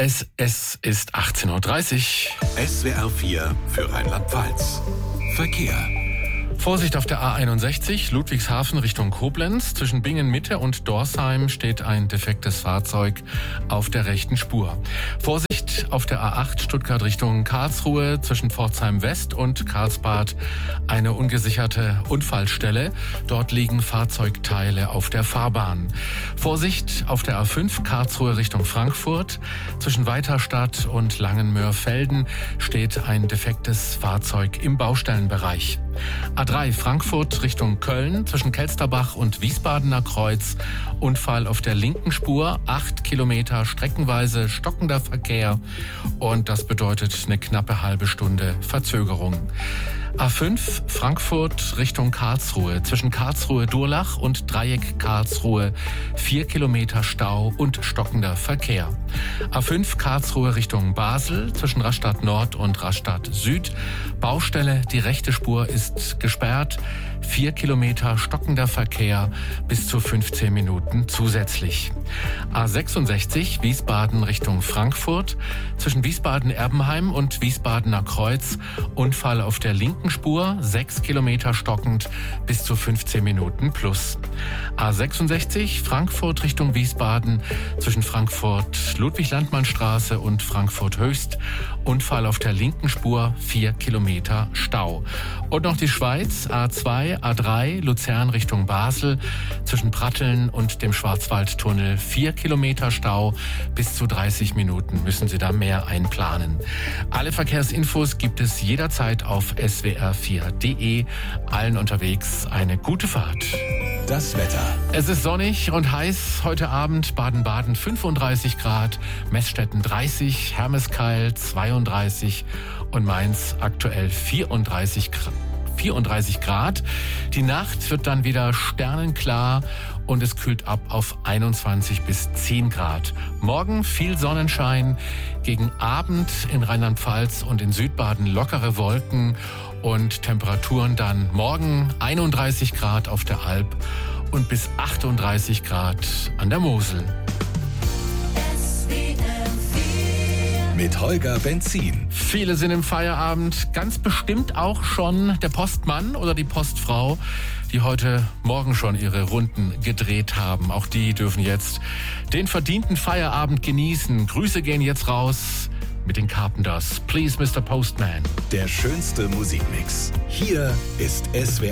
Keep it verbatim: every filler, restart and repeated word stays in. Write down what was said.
Es, es ist achtzehn Uhr dreißig. S W R vier für Rheinland-Pfalz. Verkehr. Vorsicht auf der A einundsechzig, Ludwigshafen Richtung Koblenz. Zwischen Bingen-Mitte und Dorsheim steht ein defektes Fahrzeug auf der rechten Spur. Vorsicht auf der A acht, Stuttgart Richtung Karlsruhe. Zwischen Pforzheim West und Karlsbad eine ungesicherte Unfallstelle. Dort liegen Fahrzeugteile auf der Fahrbahn. Vorsicht auf der A fünf, Karlsruhe Richtung Frankfurt. Zwischen Weiterstadt und Langenmöhr-Velden steht ein defektes Fahrzeug im Baustellenbereich. A drei Frankfurt Richtung Köln, zwischen Kelsterbach und Wiesbadener Kreuz. Unfall auf der linken Spur, acht Kilometer streckenweise stockender Verkehr und das bedeutet eine knappe halbe Stunde Verzögerung. A fünf Frankfurt Richtung Karlsruhe, zwischen Karlsruhe-Durlach und Dreieck Karlsruhe, vier Kilometer Stau und stockender Verkehr. A fünf Karlsruhe Richtung Basel, zwischen Rastatt Nord und Rastatt Süd, Baustelle, die rechte Spur ist gesperrt, vier Kilometer stockender Verkehr, bis zu fünfzehn Minuten zusätzlich. A sechsundsechzig Wiesbaden Richtung Frankfurt, zwischen Wiesbaden-Erbenheim und Wiesbadener Kreuz, Unfall auf der linken Spur, sechs Kilometer stockend, bis zu fünfzehn Minuten plus. A sechsundsechzig Frankfurt Richtung Wiesbaden, zwischen Frankfurt-Ludwig-Landmann-Straße und Frankfurt-Höchst, Unfall auf der linken Spur, vier Kilometer Stau. Und noch die Schweiz, A zwei, A drei, Luzern Richtung Basel, zwischen Pratteln und dem Schwarzwaldtunnel, vier Kilometer Stau, bis zu dreißig Minuten müssen Sie da mehr einplanen. Alle Verkehrsinfos gibt es jederzeit auf S W R vier punkt de. Allen unterwegs eine gute Fahrt. Das Wetter. Es ist sonnig und heiß. Heute Abend Baden-Baden fünfunddreißig Grad, Meßstetten dreißig, Hermeskeil zweiunddreißig und Mainz aktuell vierunddreißig Grad. vierunddreißig Grad. Die Nacht wird dann wieder sternenklar und es kühlt ab auf einundzwanzig bis zehn Grad. Morgen viel Sonnenschein, gegen Abend in Rheinland-Pfalz und in Südbaden lockere Wolken und Temperaturen dann morgen einunddreißig Grad auf der Alp und bis achtunddreißig Grad an der Mosel. Mit Holger Benzin. Viele sind im Feierabend, ganz bestimmt auch schon der Postmann oder die Postfrau, die heute Morgen schon ihre Runden gedreht haben. Auch die dürfen jetzt den verdienten Feierabend genießen. Grüße gehen jetzt raus mit den Carpenters. Please, Mister Postman. Der schönste Musikmix. Hier ist S W